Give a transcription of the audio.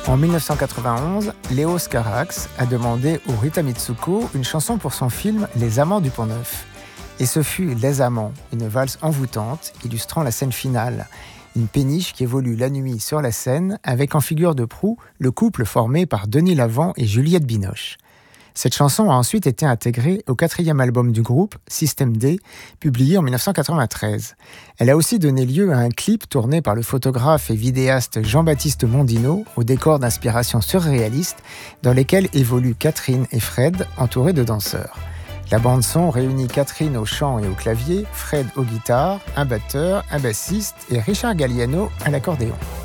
En 1991, Léos Carax a demandé au Rita Mitsuko une chanson pour son film Les Amants du Pont-Neuf. Et ce fut Les Amants, une valse envoûtante illustrant la scène finale. Une péniche qui évolue la nuit sur la Seine avec en figure de proue le couple formé par Denis Lavant et Juliette Binoche. Cette chanson a ensuite été intégrée au 4e album du groupe, Système D, publié en 1993. Elle a aussi donné lieu à un clip tourné par le photographe et vidéaste Jean-Baptiste Mondino au décor d'inspiration surréaliste dans lesquels évoluent Catherine et Fred entourés de danseurs. La bande-son réunit Catherine au chant et au clavier, Fred aux guitares, un batteur, un bassiste et Richard Galliano à l'accordéon.